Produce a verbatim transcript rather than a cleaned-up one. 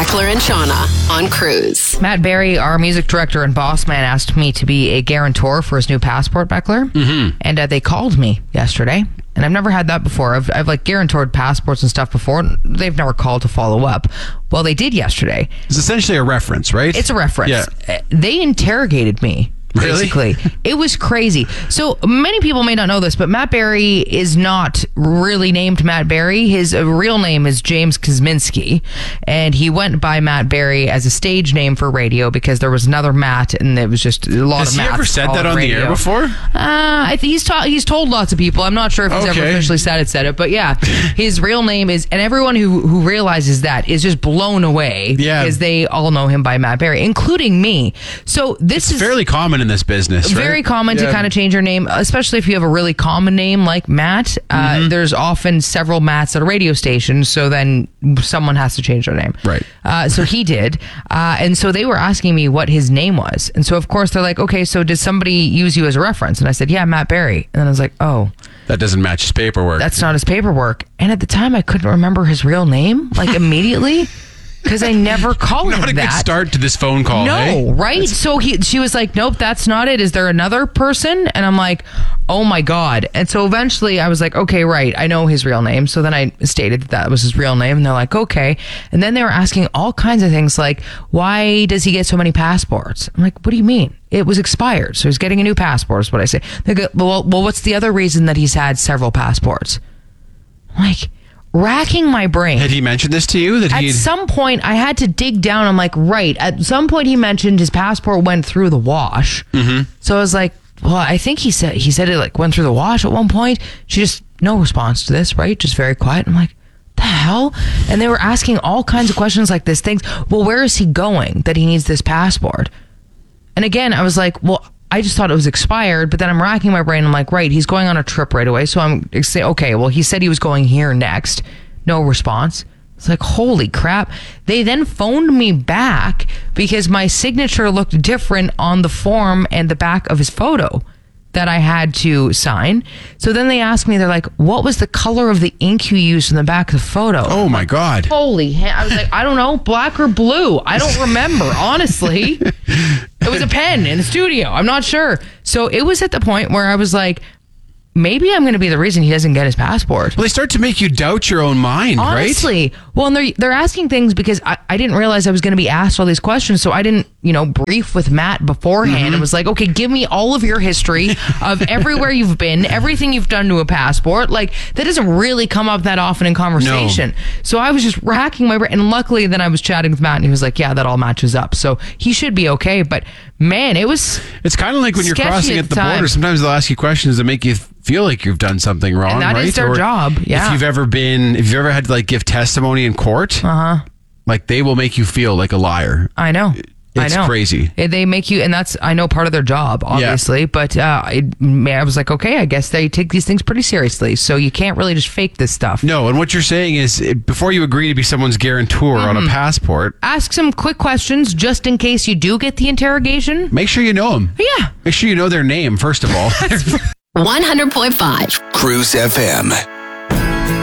Beckler and Shauna on Cruise. Matt Berry, our music director and boss man, asked me to be a guarantor for his new passport, Beckler. Mm-hmm. And uh, they called me yesterday. And I've never had that before. I've, I've like guarantored passports and stuff before. They've never called to follow up. Well, they did yesterday. It's essentially a reference, right? It's a reference. Yeah. They interrogated me. Really? Basically, it was crazy. So many people may not know this, but Matt Berry is not really named Matt Berry. His uh, real name is James Kosminski, and he went by Matt Berry as a stage name for radio because there was another Matt, and it was just a lot Has of he Matts ever said all that on radio. the air before? Uh, I think he's ta- he's told lots of people. I'm not sure if he's Okay. ever officially said it, said it, but yeah, his real name is, and everyone who who realizes that is just blown away Yeah. because they all know him by Matt Berry, including me. So this It's is fairly common in this business, right? very common Yeah. to kind of change your name, especially if you have a really common name like Matt. Uh, Mm-hmm. There's often several Matts at a radio station, so then someone has to change their name. Right. Uh, so he did. Uh, and so they were asking me what his name was. And so, of course, they're like, okay, so did somebody use you as a reference? And I said, yeah, Matt Berry. And then I was like, oh, That doesn't match his paperwork. that's not his paperwork. And at the time, I couldn't remember his real name, like immediately. Because I never called not him a that. good start to this phone call. No, hey? right? So he, she was like, nope, that's not it. Is there another person? And I'm like, oh my God. And so eventually I was like, okay, right. I know his real name. So then I stated that that was his real name. And they're like, okay. And then they were asking all kinds of things like, why does he get so many passports? I'm like, what do you mean? It was expired. So he's getting a new passport is what I say. They go, well, well, what's the other reason that he's had several passports? I'm like, racking my brain. Had he mentioned this to you? That At he some point, I had to dig down. I'm like, right. At some point, he mentioned his passport went through the wash. Mm-hmm. So I was like, well, I think he said he said it like went through the wash at one point. She just no response to this, right? Just very quiet. I'm like, the hell? And they were asking all kinds of questions like this. Things. Well, where is he going that he needs this passport? And again, I was like, well, I just thought it was expired, but then I'm racking my brain. I'm like, right, he's going on a trip right away. So I'm saying, okay, well, he said he was going here next. No response. It's like, holy crap. They then phoned me back because my signature looked different on the form and the back of his photo that I had to sign. So then they asked me, they're like, what was the color of the ink you used in the back of the photo? Oh my God. Holy ha- I was like, I don't know, black or blue. I don't remember, honestly. It was a pen in the studio. I'm not sure. So it was at the point where I was like, maybe I'm going to be the reason he doesn't get his passport. Well, they start to make you doubt your own mind, Honestly. right? Well, and they're, they're asking things because I, I didn't realize I was going to be asked all these questions. So I didn't, you know, brief with Matt beforehand. Mm-hmm. and was like, okay, give me all of your history of everywhere you've been, everything you've done to a passport. Like, that doesn't really come up that often in conversation. No. So I was just racking my brain. And luckily, then I was chatting with Matt and he was like, yeah, that all matches up. So he should be okay. But man, it was. It's kind of like when you're sketchy crossing at at the the time. border. Sometimes they'll ask you questions that make you feel like you've done something wrong, And that right? is their Or job, yeah. If you've ever been, if you've ever had to like give testimony in court, Uh-huh. like they will make you feel like a liar. I know. It's I know. crazy. Eh, They make you, and that's, I know, part of their job, obviously, but uh, it, I was like, okay, I guess they take these things pretty seriously, so you can't really just fake this stuff. No, and what you're saying is eh, before you agree to be someone's guarantor on Mm-hmm. a passport, Ask some quick questions just in case you do get the interrogation. make sure you know them. Yeah. Make sure you know their name, first of all. one hundred point five Cruise F M.